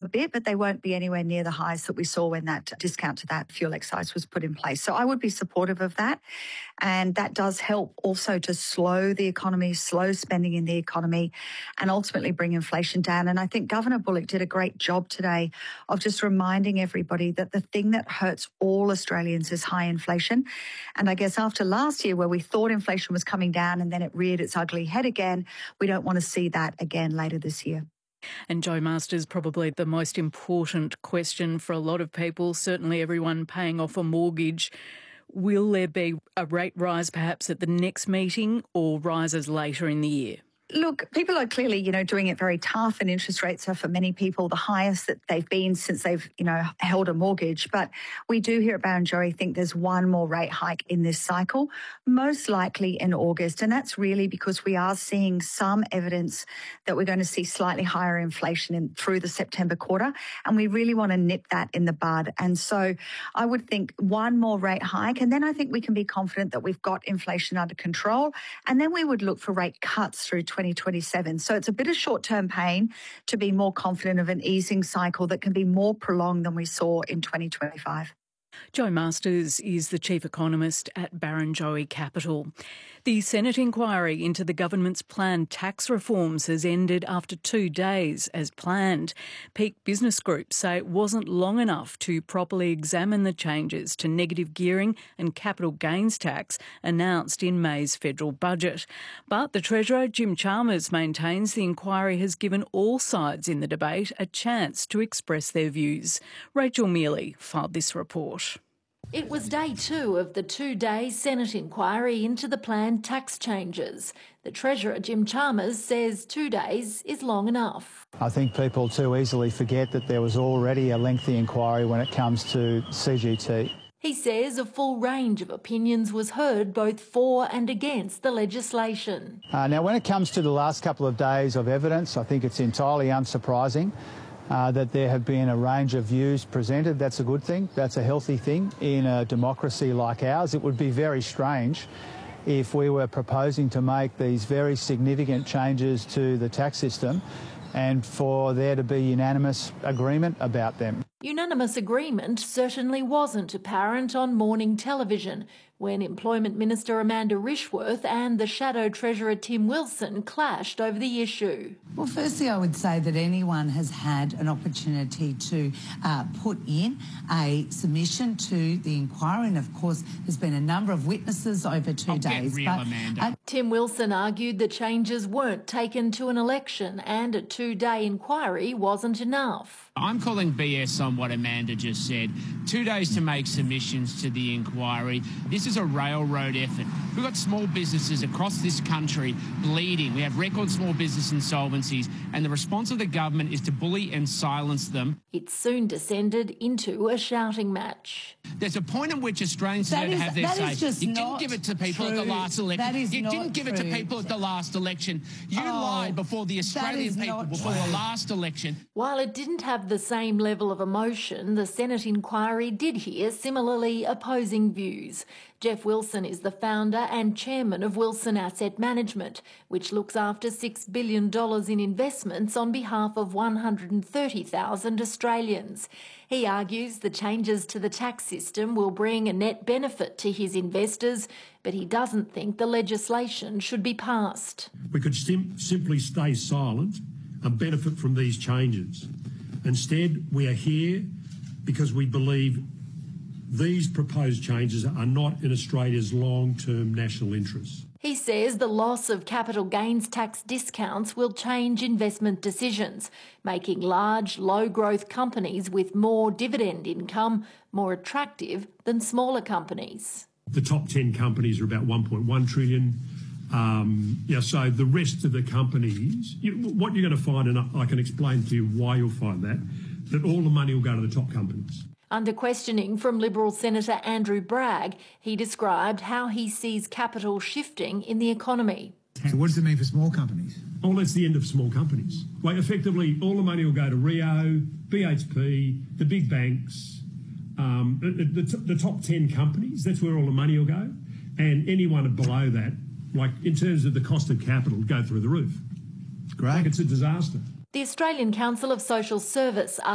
a bit, but they won't be anywhere near the highs that we saw when that discount to that fuel excise was put in place. So I would be supportive of that. And that does help also to slow the economy, slow spending in the economy, and ultimately bring inflation down. And I think Governor Bullock did a great job today of just reminding everybody that the thing that hurts all Australians is high inflation. And I guess after last year, where we thought inflation was coming down and then it reared its ugly head again, we don't want to see that again later this year. And Jo Masters, probably the most important question for a lot of people, certainly everyone paying off a mortgage. Will there be a rate rise perhaps at the next meeting or rises later in the year? Look, people are clearly, doing it very tough, and interest rates are for many people the highest that they've been since they've, held a mortgage. But we do here at Barrenjoey think there's one more rate hike in this cycle, most likely in August. And that's really because we are seeing some evidence that we're going to see slightly higher inflation through the September quarter. And we really want to nip that in the bud. And so I would think one more rate hike. And then I think we can be confident that we've got inflation under control. And then we would look for rate cuts through 2027. So it's a bit of short-term pain to be more confident of an easing cycle that can be more prolonged than we saw in 2025. Jo Masters is the Chief Economist at Barrenjoey Capital. The Senate inquiry into the government's planned tax reforms has ended after 2 days as planned. Peak business groups say it wasn't long enough to properly examine the changes to negative gearing and capital gains tax announced in May's federal budget. But the Treasurer, Jim Chalmers, maintains the inquiry has given all sides in the debate a chance to express their views. Rachel Mealy filed this report. It was day 2 of the 2-day Senate inquiry into the planned tax changes. The Treasurer, Jim Chalmers, says 2 days is long enough. I think people too easily forget that there was already a lengthy inquiry when it comes to CGT. He says a full range of opinions was heard both for and against the legislation. Now, when it comes to the last couple of days of evidence, I think it's entirely unsurprising that there have been a range of views presented. That's a good thing. That's a healthy thing in a democracy like ours. It would be very strange if we were proposing to make these very significant changes to the tax system and for there to be unanimous agreement about them. Unanimous agreement certainly wasn't apparent on morning television when Employment Minister Amanda Rishworth and the Shadow Treasurer Tim Wilson clashed over the issue. Well, firstly, I would say that anyone has had an opportunity to put in a submission to the inquiry, and of course there's been a number of witnesses over 2 days. Tim Wilson argued the changes weren't taken to an election and a 2-day inquiry wasn't enough. I'm calling BS on what Amanda just said. 2 days to make submissions to the inquiry. This is a railroad effort. We've got small businesses across this country bleeding. We have record small business insolvencies, and the response of the government is to bully and silence them. It soon descended into a shouting match. There's a point at which Australians deserve to have their say. You didn't give it to people at the last election. You didn't give it to people at the last election. You lied before the Australian people before the last election. While it didn't have the same level of emotion, the Senate inquiry did hear similarly opposing views. Jeff Wilson is the founder and chairman of Wilson Asset Management, which looks after $6 billion in investments on behalf of 130,000 Australians. He argues the changes to the tax system will bring a net benefit to his investors, but he doesn't think the legislation should be passed. We could simply stay silent and benefit from these changes. Instead, we are here because we believe these proposed changes are not in Australia's long-term national interests. He says the loss of capital gains tax discounts will change investment decisions, making large, low-growth companies with more dividend income more attractive than smaller companies. The top 10 companies are about $1.1 trillion. So the rest of the companies, what you're going to find, and I can explain to you why you'll find that all the money will go to the top companies. Under questioning from Liberal Senator Andrew Bragg, he described how he sees capital shifting in the economy. So what does it mean for small companies? Oh, that's the end of small companies. Like, effectively, all the money will go to Rio, BHP, the big banks, the top 10 companies. That's where all the money will go. And anyone below that, like in terms of the cost of capital, go through the roof. Great. Like it's a disaster. The Australian Council of Social Service